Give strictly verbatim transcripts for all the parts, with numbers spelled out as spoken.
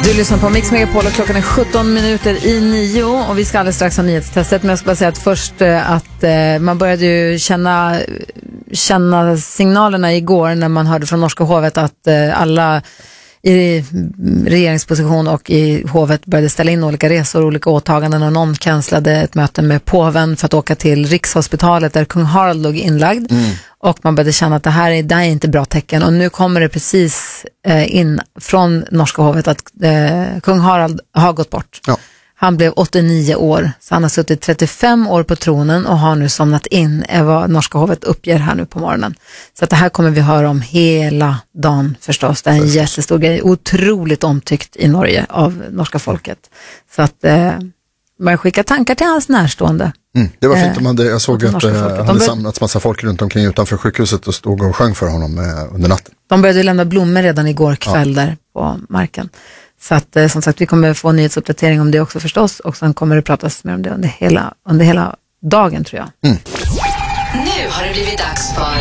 Du lyssnar på Mix Megapol och klockan är sjutton minuter i nio och vi ska alldeles strax ha nyhetstestet, men jag ska bara säga att först att eh, man började ju känna, känna signalerna igår när man hörde från norska hovet att eh, alla i regeringsposition och i hovet började ställa in olika resor, olika åtaganden, och någon kanslade ett möte med påven för att åka till Rikshospitalet där kung Harald låg inlagd. Mm. Och man började känna att det här är, det här är inte bra tecken. Och nu kommer det precis eh, in från norska hovet att eh, kung Harald har gått bort. Ja. Han blev åttionio år, så han har suttit trettiofem år på tronen och har nu somnat in, är vad norska hovet uppger här nu på morgonen. Så att det här kommer vi höra om hela dagen förstås. Det är en jättestor grej, otroligt omtyckt i Norge av norska folket. Så att eh, man skickar tankar till hans närstående. Mm, det var fint om man, jag såg att det eh, hade samlats massa folk runt omkring utanför sjukhuset och stod och sjöng för honom eh, under natten. De började lämna blommor redan igår kväll, ja, där på marken. Så att eh, som sagt, vi kommer få en nyhetsuppdatering om det också förstås, och sen kommer det pratas mer om det under hela, under hela dagen, tror jag. Mm. Nu har det blivit dags för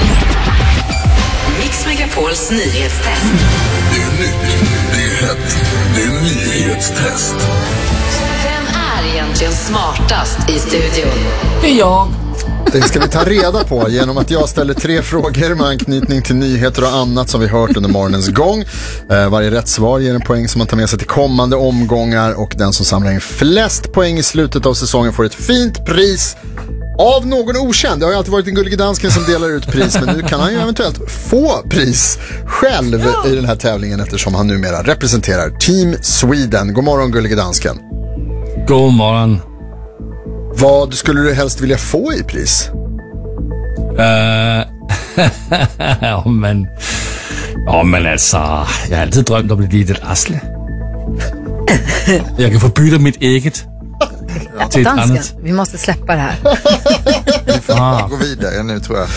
Mix Megapols nyhetstest. Det är nytt, det är hett, det är nyhetstest. Vem är egentligen smartast i studion? Det är jag. Det ska vi ta reda på genom att jag ställer tre frågor med anknytning till nyheter och annat som vi hört under morgonens gång. Eh, varje rätt svar ger en poäng som man tar med sig till kommande omgångar, och den som samlar in flest poäng i slutet av säsongen får ett fint pris av någon okänd. Det har ju alltid varit en gullige dansken som delar ut pris, men nu kan han ju eventuellt få pris själv i den här tävlingen eftersom han numera representerar Team Sweden. God morgon, gullige dansken. God morgon. Vad skulle du helst vilja få i pris? Uh, ja, men, ja, men alltså, jag har alltid drömt om ett litet arsle. Jag kan få byta mitt eget till ett dansken, annat. vi måste släppa det här. Vi får ah. gå vidare nu, tror jag.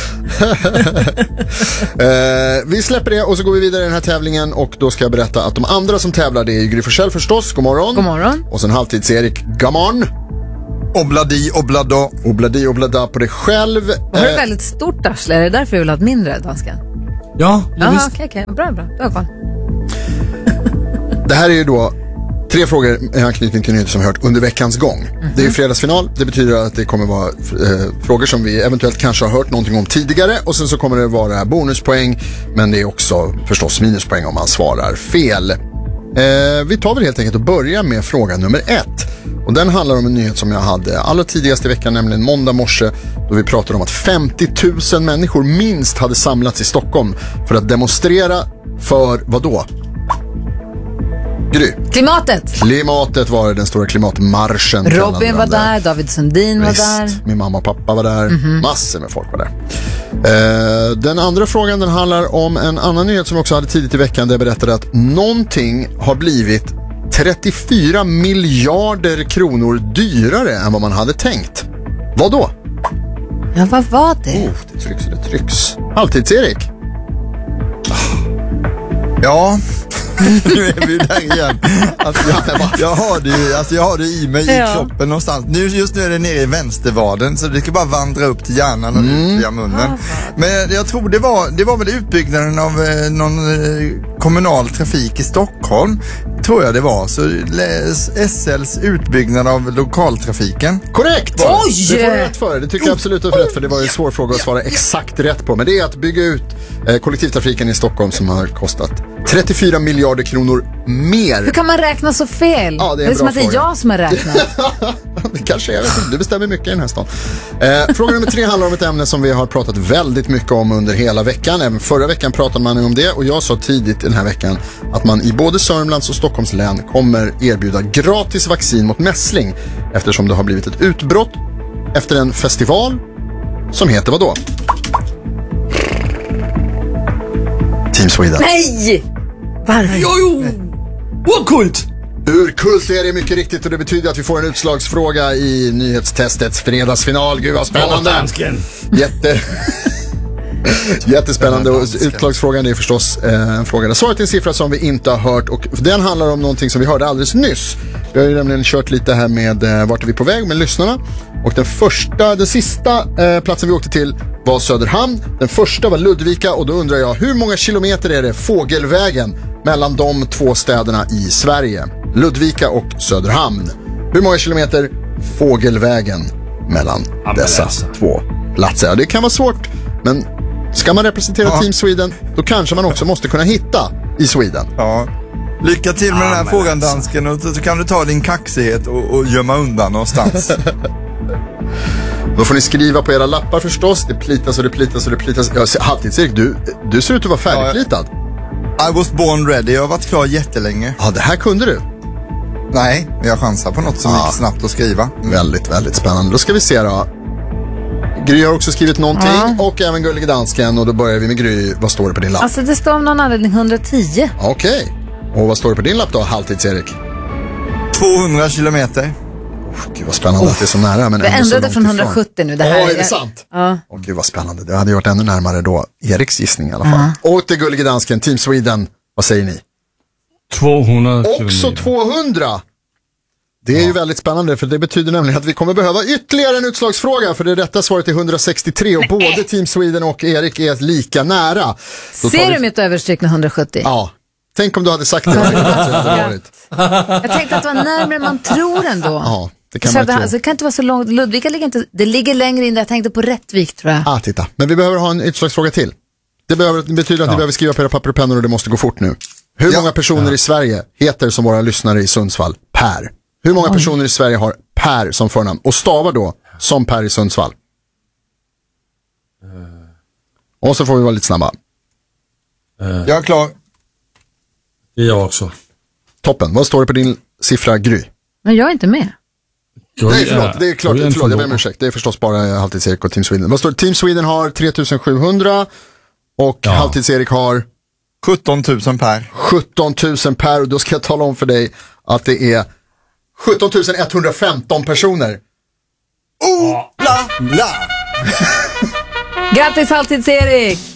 uh, vi släpper det och så går vi vidare i den här tävlingen, och då ska jag berätta att de andra som tävlar, det är Gry Forssell förstås. God morgon. God morgon. Och sen halvtids-Erik Gamon. Obladi, oblada. Obladi, oblada på dig själv. Har du väldigt stort arsle? Är det därför du vill ha ett mindre, dansken? Ja, ja visst. Okej, okej. Bra, bra. Du har kvar. Det här är ju då tre frågor i anknytning till nyheter som vi hört under veckans gång. Mm-hmm. Det är ju fredagsfinal. Det betyder att det kommer vara eh, frågor som vi eventuellt kanske har hört någonting om tidigare. Och sen så kommer det vara bonuspoäng. Men det är också förstås minuspoäng om man svarar fel. Eh, vi tar väl helt enkelt och börjar med fråga nummer ett. Och den handlar om en nyhet som jag hade allra tidigast i veckan, nämligen måndag morse, då vi pratade om att femtio tusen människor minst hade samlats i Stockholm för att demonstrera för vad då? Gry. Klimatet. Klimatet var det, den stora klimatmarschen. Robin var där, David Sundin var Visst, där. Min mamma och pappa var där, mm-hmm. Massor med folk var där. Uh, den andra frågan, den handlar om en annan nyhet som jag också hade tidigt i veckan, där jag berättade att någonting har blivit trettiofyra miljarder kronor dyrare än vad man hade tänkt. Vad då? Ja, vad var det? Oh, det trycks, det trycks. Halvtids-Erik. Ja, nu är vi där igen. Alltså, jag, jag, har det, alltså, jag har det i mig, i ja. kroppen någonstans. Nu, just nu är det nere i vänstervaden, så det kan bara vandra upp till hjärnan och mm. ut via munnen. Men jag tror det var, det var väl utbyggnaden av eh, någon eh, kommunal trafik i Stockholm. Tror jag det var. Så S L:s utbyggnad av lokaltrafiken. Korrekt! Oj! Det får du rätt för. Det tycker jag absolut är rätt för. Det var ju en svår fråga att svara exakt rätt på. Men det är att bygga ut eh, kollektivtrafiken i Stockholm som har kostat trettiofyra miljarder kronor mer. Hur kan man räkna så fel? Ja, det är, det är som fråga. att det är jag som har räknat. Det kanske är, jag vet inte, du bestämmer mycket i den här stan. Eh, fråga nummer tre handlar om ett ämne som vi har pratat väldigt mycket om under hela veckan. Även förra veckan pratade man om det, och jag sa tidigt den här veckan att man i både Sörmlands och Stockholms län kommer erbjuda gratis vaccin mot mässling, eftersom det har blivit ett utbrott efter en festival som heter vad då? Team Sweden. Nej! Varför? Jo, jo! Urkult! Urkult är det mycket riktigt, och det betyder att vi får en utslagsfråga i nyhetstestets fredagsfinal. Gud vad spännande! Jätte... Jättespännande, och utslagsfrågan är förstås eh, en fråga där svaret är en siffra som vi inte har hört, och den handlar om någonting som vi hörde alldeles nyss. Vi har ju nämligen kört lite här med eh, vart är vi på väg med lyssnarna, och den första, den sista eh, platsen vi åkte till var Söderhamn, den första var Ludvika, och då undrar jag, hur många kilometer är det fågelvägen mellan de två städerna i Sverige? Ludvika och Söderhamn. Hur många kilometer fågelvägen mellan Ja, dessa alltså. två platser? Ja, det kan vara svårt, men ska man representera Ja. Team Sweden, då kanske man också måste kunna hitta i Sweden. Ja. Lycka till med Ja, den här men frågan, alltså. dansken, och så, så kan du ta din kaxighet och, och gömma undan någonstans. Då får ni skriva på era lappar förstås. Det plitas och det plitas och det plitas. Ja, halvtids-Erik, du, du ser ut att vara färdigplitad. I was born ready, jag har varit klar jättelänge. Ja, det här kunde du. Nej, men jag chansar på något som Ja. gick snabbt att skriva. Väldigt, väldigt spännande. Då ska vi se då. Gry har också skrivit någonting, Ja. och även Gullige Dansken. Och då börjar vi med Gry. Vad står det på din lapp? Alltså det står om någon anledning hundratio. Okej. Och vad står det på din lapp då, halvtids-Erik? tvåhundra kilometer. Gud vad spännande att det är så nära, men Det ändå så ändrade långt från ifrån. hundrasjuttio nu. Det här Åh, är det sant? Ja. Åh, gud vad spännande. Det hade ju varit ännu närmare då Eriks gissning i alla fall. Och till Gullige Dansken, Team Sweden. Vad säger ni? tvåhundra Också kilometer. tvåhundra. Det är ju väldigt spännande, för det betyder nämligen att vi kommer behöva ytterligare en utslagsfråga, för det rätta svaret är hundrasextiotre och både Team Sweden och Erik är lika nära. Då tar Ser vi- du mitt överstrykna hundrasjuttio? Ja. Tänk om du hade sagt det. Hade det varit. Jag tänkte att det var närmare man tror ändå. Ja, det kan Så man det, tro. alltså, det kan inte vara så långt. Ludvika ligger inte, det ligger längre in där. Jag tänkte på Rättvik, tror jag. Ah, titta. Men vi behöver ha en utslagsfråga till. Det, behöver, det betyder att ni behöver skriva på era papper och pennor, och det måste gå fort nu. Hur Ja. många personer i Sverige heter som våra lyssnare i Sundsvall Per? Hur många personer i Sverige har Per som förnamn? Och stavar då som Per i Sundsvall. Och så får vi vara lite snabba. Jag är klar. Det är jag också. Toppen. Vad står det på din siffra, Gry? Men jag är inte med. Nej, förlåt. Det är klart. Gry en Förlåt, jag ber om förlåt. ursäkt. Det är förstås bara Halvtids-Erik och Team Sweden. Vad står det? Team Sweden har tre tusen sjuhundra och Ja. Halvtids-Erik har sjutton tusen per. sjutton tusen Per, och då ska jag tala om för dig att det är sjutton tusen etthundrafemton personer. Oh, la, la. Grattis Halvtids-Erik!